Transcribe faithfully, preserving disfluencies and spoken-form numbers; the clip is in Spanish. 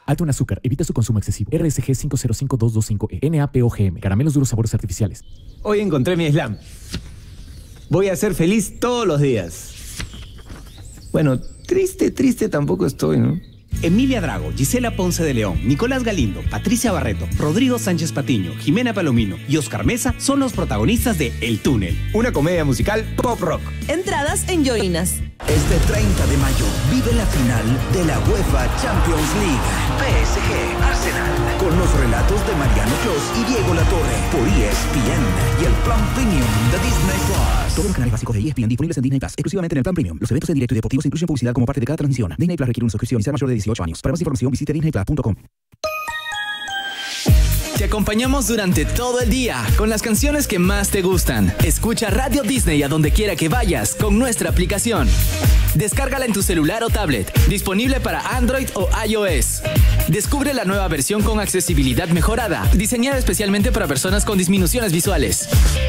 Alto en azúcar. Evita su consumo excesivo. R S G cinco cero cinco dos dos cinco E. N A P O G M. Caramelos duros sabores artificiales. Hoy encontré mi slam. Voy a ser feliz todos los días. Bueno, triste, triste tampoco estoy, ¿no? Emilia Drago, Gisela Ponce de León, Nicolás Galindo, Patricia Barreto, Rodrigo Sánchez Patiño, Jimena Palomino y Oscar Mesa son los protagonistas de El Túnel, una comedia musical pop rock. Entradas en Joinas. Este treinta de mayo vive la final de la UEFA Champions League. P S G Arsenal. Con los relatos de Mariano Clos y Diego Latorre por E S P N y el plan premium de Disney Plus. Todos los canales básicos de E S P N disponibles en Disney Plus, exclusivamente en el plan premium. Los eventos en directo y deportivos incluyen publicidad como parte de cada transmisión. Disney Plus requiere una suscripción y ser mayor de dieciocho años. Para más información visite disney plus punto com. Te acompañamos durante todo el día con las canciones que más te gustan. Escucha Radio Disney a donde quiera que vayas con nuestra aplicación. Descárgala en tu celular o tablet, disponible para Android o iOS. Descubre la nueva versión con accesibilidad mejorada, diseñada especialmente para personas con disminuciones visuales.